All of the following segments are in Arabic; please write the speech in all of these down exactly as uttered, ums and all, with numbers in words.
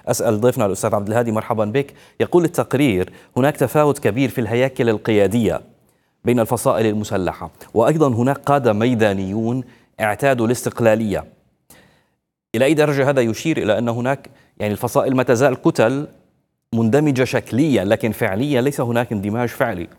أسأل ضيفنا الأستاذ عبد الهادي، مرحبا بك. يقول التقرير: هناك تفاوت كبير في الهياكل القيادية بين الفصائل المسلحة، وأيضا هناك قادة ميدانيون اعتادوا الاستقلالية. إلى أي درجة هذا يشير إلى أن هناك يعني الفصائل ما تزال كتل مندمجة شكليا، لكن فعليا ليس هناك اندماج فعلي؟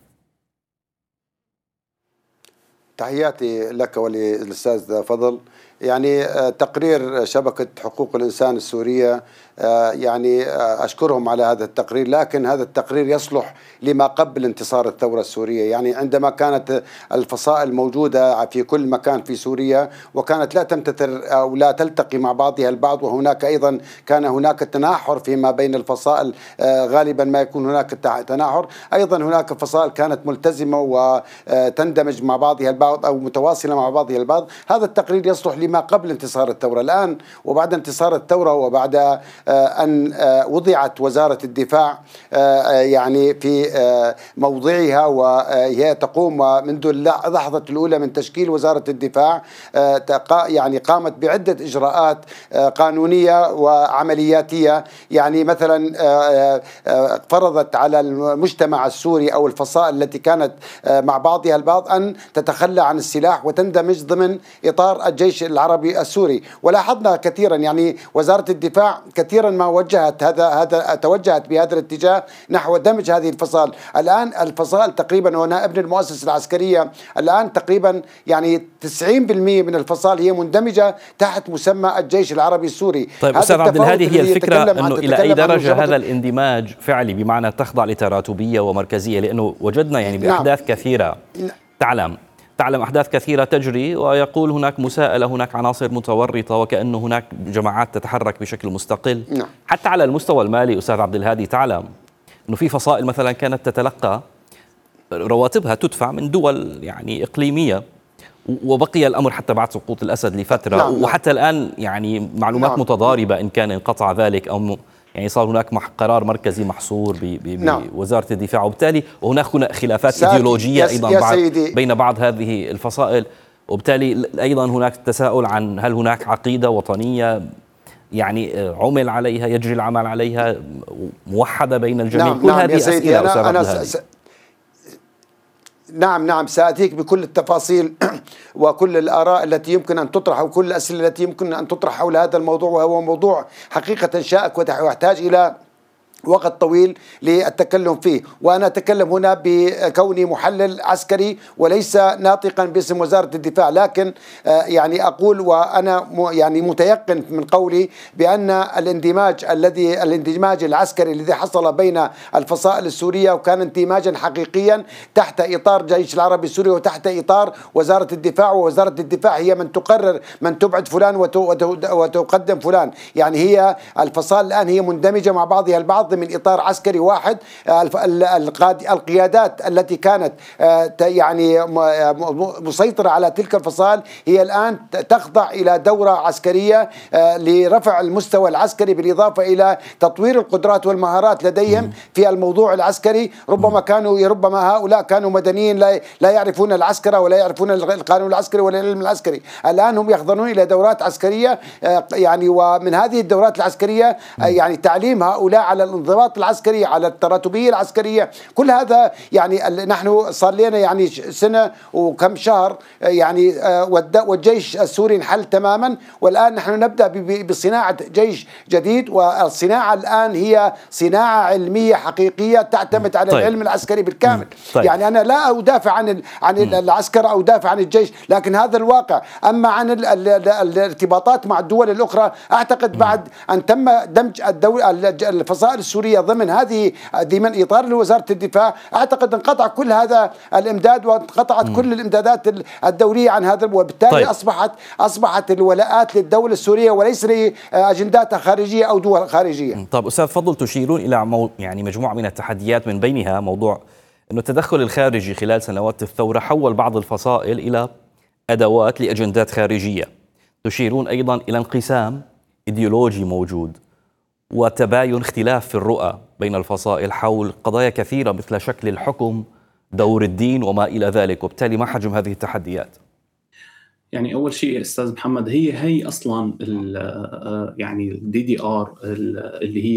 تحياتي لك وللأستاذ فضل. يعني تقرير شبكة حقوق الإنسان السورية، يعني أشكرهم على هذا التقرير، لكن هذا التقرير يصلح لما قبل انتصار الثورة السورية. يعني عندما كانت الفصائل موجودة في كل مكان في سوريا وكانت لا تمتثل أو لا تلتقي مع بعضها البعض، وهناك أيضا كان هناك تناحر فيما بين الفصائل، غالبا ما يكون هناك تناحر. أيضا هناك فصائل كانت ملتزمة وتندمج مع بعضها البعض أو متواصلة مع بعضها البعض. هذا التقرير يصلح لما قبل انتصار الثورة. الآن وبعد انتصار الثورة وبعد أن وضعت وزارة الدفاع يعني في موضعها، وهي تقوم منذ اللحظة الأولى من تشكيل وزارة الدفاع، يعني قامت بعدة إجراءات قانونية وعملياتية. يعني مثلا فرضت على المجتمع السوري أو الفصائل التي كانت مع بعضها البعض أن تتخلى عن السلاح وتندمج ضمن إطار الجيش العربي السوري. ولاحظنا كثيرا يعني وزارة الدفاع كثيرا ما وجهت هذا هذا توجهت بهذا الاتجاه نحو دمج هذه الفصائل. الآن الفصائل تقريبا، وأنا ابن المؤسسة العسكرية، الآن تقريبا يعني تسعين بالمئة من الفصائل هي مندمجة تحت مسمى الجيش العربي السوري. طيب أستاذ عبد الهادي، هي الفكرة أنه إلى أي درجة هذا الاندماج فعلي، بمعنى تخضع لتراتبية ومركزية؟ لأنه وجدنا يعني بأحداث نعم. كثيرة تعلم تعلم أحداث كثيرة تجري، ويقول هناك مساءلة، هناك عناصر متورطة، وكأنه هناك جماعات تتحرك بشكل مستقل. نعم. حتى على المستوى المالي أستاذ عبد الهادي، تعلم أنه في فصائل مثلا كانت تتلقى رواتبها تدفع من دول يعني إقليمية، وبقي الأمر حتى بعد سقوط الأسد لفترة. نعم. وحتى الآن يعني معلومات نعم. متضاربة إن كان انقطع ذلك أو يعني صار هناك قرار مركزي محصور بوزارة نعم. الدفاع، وبالتالي وهناك خلافات إيديولوجية أيضا بعض بين بعض هذه الفصائل، وبالتالي أيضا هناك تساؤل عن هل هناك عقيدة وطنية يعني عمل عليها، يجري العمل عليها، موحدة بين الجميع. نعم. كل نعم هذه أسئلة أستاذ عبد الهادي. نعم نعم سأتيك بكل التفاصيل وكل الآراء التي يمكن أن تطرح وكل الأسئلة التي يمكن أن تطرح حول هذا الموضوع، وهو موضوع حقيقة شائك ويحتاج إلى وقت طويل للتكلم فيه. وأنا أتكلم هنا بكوني محلل عسكري وليس ناطقا باسم وزارة الدفاع، لكن يعني أقول وأنا يعني متيقن من قولي بأن الاندماج الذي الاندماج العسكري الذي حصل بين الفصائل السورية، وكان اندماجا حقيقيا تحت إطار الجيش العربي السوري وتحت إطار وزارة الدفاع. ووزارة الدفاع هي من تقرر من تبعد فلان وتقدم فلان. يعني هي الفصائل الآن هي مندمجة مع بعضها البعض من إطار عسكري واحد. القيادات التي كانت يعني مسيطرة على تلك الفصائل هي الآن تخضع إلى دورة عسكرية لرفع المستوى العسكري، بالإضافة إلى تطوير القدرات والمهارات لديهم في الموضوع العسكري. ربما كانوا ربما هؤلاء كانوا مدنيين لا لا يعرفون العسكرة ولا يعرفون القانون العسكري ولا العلم العسكري. الآن هم يخضعون إلى دورات عسكرية، يعني ومن هذه الدورات العسكرية يعني تعليم هؤلاء على الانضباط العسكري، على التراتبية العسكرية. كل هذا يعني نحن صار لنا يعني سنة وكم شهر يعني والجيش السوري انحل تماما، والآن نحن نبدأ بصناعة جيش جديد. والصناعة الآن هي صناعة علمية حقيقية تعتمد على طيب. العلم العسكري بالكامل. طيب. يعني أنا لا أدافع عن عن العسكر أو أدافع عن الجيش، لكن هذا الواقع. أما عن الارتباطات مع الدول الأخرى، أعتقد بعد أن تم دمج الدولة الفصائل السورية ضمن هذه ضمن إطار وزارة الدفاع، أعتقد انقطع كل هذا الإمداد وانقطعت كل الإمدادات الدولية عن هذا، وبالتالي طيب. أصبحت أصبحت الولاءات للدولة السورية وليس لأجندات خارجية أو دول خارجية. طب أستاذ فضل، تشيرون إلى مو يعني مجموعة من التحديات، من بينها موضوع أنه التدخل الخارجي خلال سنوات الثورة حول بعض الفصائل إلى أدوات لأجندات خارجية. تشيرون أيضا إلى انقسام إيديولوجي موجود وتباين اختلاف في الرؤى بين الفصائل حول قضايا كثيرة مثل شكل الحكم، دور الدين وما إلى ذلك، وبالتالي ما حجم هذه التحديات؟ يعني أول شيء أستاذ محمد، هي هي أصلا يعني الدي دي آر اللي هي